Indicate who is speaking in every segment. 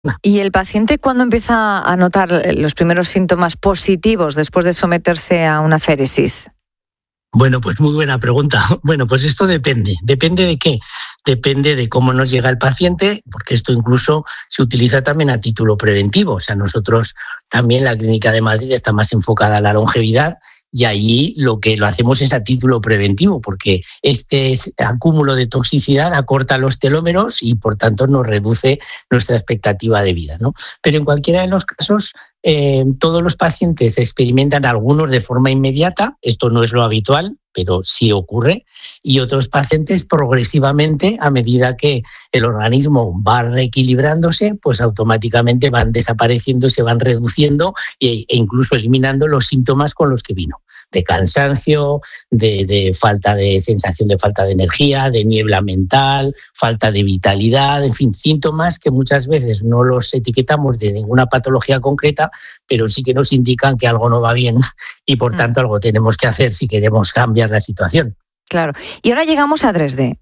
Speaker 1: ¿Y el paciente cuándo empieza a notar los primeros síntomas positivos después de someterse a una féresis?
Speaker 2: Bueno, pues muy buena pregunta. Bueno, pues esto depende. ¿Depende de qué? Depende de cómo nos llega el paciente, porque esto incluso se utiliza también a título preventivo. O sea, nosotros también, la Clínica de Madrid está más enfocada a la longevidad y allí lo hacemos es a título preventivo, porque este acúmulo de toxicidad acorta los telómeros y, por tanto, nos reduce nuestra expectativa de vida, ¿no? Pero en cualquiera de los casos, todos los pacientes experimentan algunos de forma inmediata, esto no es lo habitual, pero sí ocurre, y otros pacientes progresivamente, a medida que el organismo va reequilibrándose, pues automáticamente van desapareciendo, se van reduciendo e incluso eliminando los síntomas con los que vino, de cansancio, de falta de sensación de falta de energía, de niebla mental, falta de vitalidad, en fin, síntomas que muchas veces no los etiquetamos de ninguna patología concreta, pero sí que nos indican que algo no va bien y, por tanto, algo tenemos que hacer si queremos cambiar la situación.
Speaker 1: Claro. Y ahora llegamos a 3D.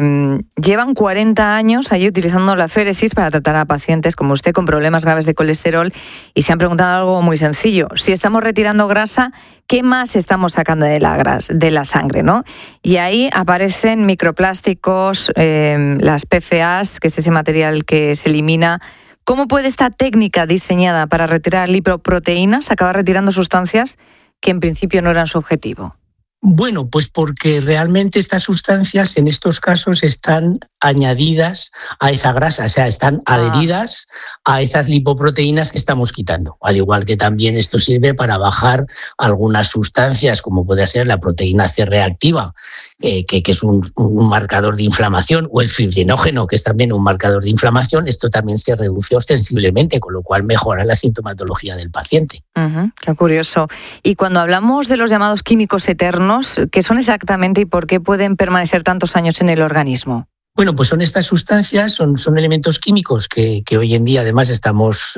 Speaker 1: Llevan 40 años allí utilizando la féresis para tratar a pacientes como usted con problemas graves de colesterol y se han preguntado algo muy sencillo. Si estamos retirando grasa, ¿qué más estamos sacando de la sangre, ¿no? Y ahí aparecen microplásticos, las PFAs, que es ese material que se elimina. ¿Cómo puede esta técnica diseñada para retirar lipoproteínas acabar retirando sustancias que en principio no eran su objetivo?
Speaker 2: Bueno, pues porque realmente estas sustancias en estos casos están añadidas a esa grasa, o sea, están adheridas a esas lipoproteínas que estamos quitando. Al igual que también esto sirve para bajar algunas sustancias, como puede ser la proteína C reactiva, que es un marcador de inflamación, o el fibrinógeno, que es también un marcador de inflamación. Esto también se reduce ostensiblemente, con lo cual mejora la sintomatología del paciente.
Speaker 1: Qué curioso. Y cuando hablamos de los llamados químicos eternos, ¿qué son exactamente y por qué pueden permanecer tantos años en el organismo?
Speaker 2: Bueno, pues son estas sustancias, son elementos químicos que hoy en día además estamos,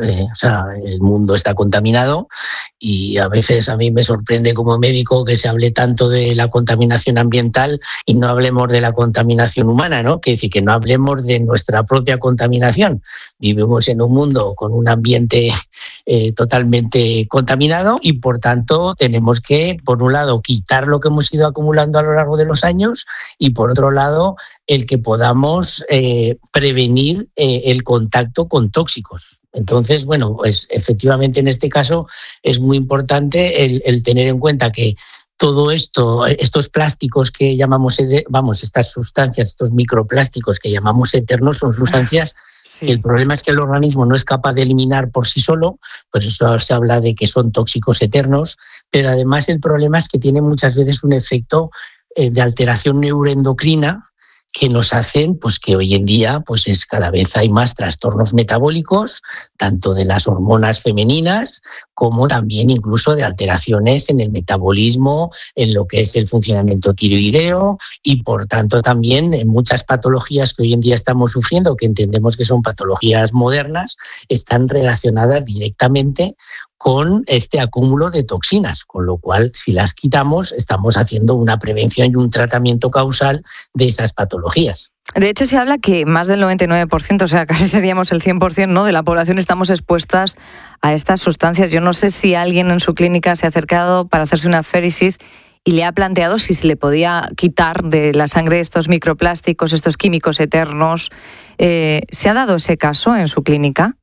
Speaker 2: el mundo está contaminado y a veces a mí me sorprende como médico que se hable tanto de la contaminación ambiental y no hablemos de la contaminación humana, ¿no? Que decir, que no hablemos de nuestra propia contaminación. Vivimos en un mundo con un ambiente totalmente contaminado y, por tanto, tenemos que, por un lado, quitar lo que hemos ido acumulando a lo largo de los años y, por otro lado, el que podamos prevenir el contacto con tóxicos. Entonces, bueno, pues efectivamente en este caso es muy importante el tener en cuenta que todo esto, estos plásticos que llamamos, estas sustancias, estos microplásticos que llamamos eternos, son sustancias que el problema es que el organismo no es capaz de eliminar por sí solo, por eso se habla de que son tóxicos eternos, pero además el problema es que tienen muchas veces un efecto de alteración neuroendocrina que nos hacen pues que hoy en día pues cada vez hay más trastornos metabólicos, tanto de las hormonas femeninas como también incluso de alteraciones en el metabolismo, en lo que es el funcionamiento tiroideo y, por tanto, también en muchas patologías que hoy en día estamos sufriendo, que entendemos que son patologías modernas, están relacionadas directamente con este acúmulo de toxinas, con lo cual, si las quitamos, estamos haciendo una prevención y un tratamiento causal de esas patologías.
Speaker 1: De hecho, se habla que más del 99%, o sea, casi seríamos el 100%, ¿no?, de la población estamos expuestas a estas sustancias. Yo no sé si alguien en su clínica se ha acercado para hacerse una féresis y le ha planteado si se le podía quitar de la sangre estos microplásticos, estos químicos eternos. ¿Se ha dado ese caso en su clínica?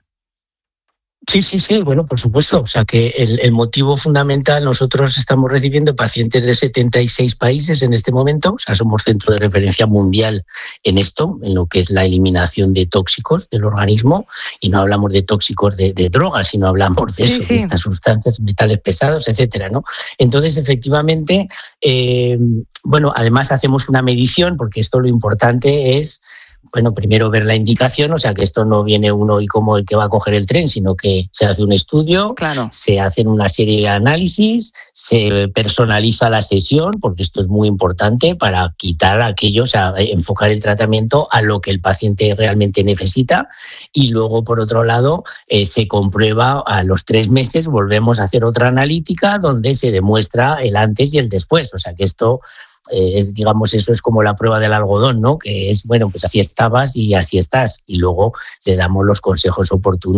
Speaker 2: Sí, bueno, por supuesto. O sea que el motivo fundamental, nosotros estamos recibiendo pacientes de 76 países en este momento, o sea, somos centro de referencia mundial en esto, en lo que es la eliminación de tóxicos del organismo, y no hablamos de tóxicos de drogas, sino hablamos de eso, de estas sustancias, metales pesados, etcétera, ¿no? Entonces, efectivamente, además hacemos una medición, porque esto lo importante es, bueno, primero ver la indicación, o sea que esto no viene uno y como el que va a coger el tren, sino que se hace un estudio, se hacen una serie de análisis, se personaliza la sesión, porque esto es muy importante para quitar aquello, o sea, enfocar el tratamiento a lo que el paciente realmente necesita, y luego, por otro lado, se comprueba a los 3 meses, volvemos a hacer otra analítica donde se demuestra el antes y el después, o sea que esto digamos, eso es como la prueba del algodón, ¿no? Que es, bueno, pues así estabas y así estás, y luego le damos los consejos oportunos